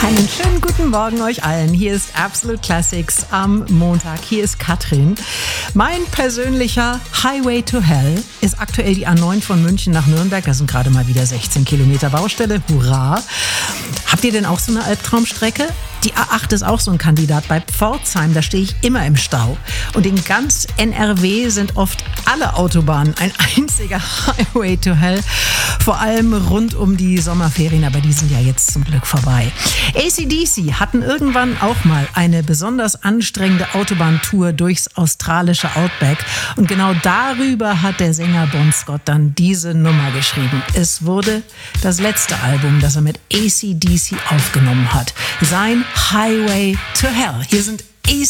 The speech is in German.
Einen schönen guten Morgen euch allen. Hier ist Absolute Classics am Montag. Hier ist Katrin. Mein persönlicher Highway to Hell ist aktuell die A9 von München nach Nürnberg. Das sind gerade mal wieder 16 Kilometer Baustelle. Hurra! Habt ihr denn auch so eine Albtraumstrecke? Die A8 ist auch so ein Kandidat. Bei Pforzheim, da stehe ich immer im Stau. Und in ganz NRW sind oft alle Autobahnen ein einziger Highway to Hell. Vor allem rund um die Sommerferien, aber die sind ja jetzt zum Glück vorbei. AC/DC hatten irgendwann auch mal eine besonders anstrengende Autobahntour durchs australische Outback. Und genau darüber hat der Sänger Bon Scott dann diese Nummer geschrieben. Es wurde das letzte Album, das er mit AC/DC aufgenommen hat. Sein Highway to Hell. Hier sind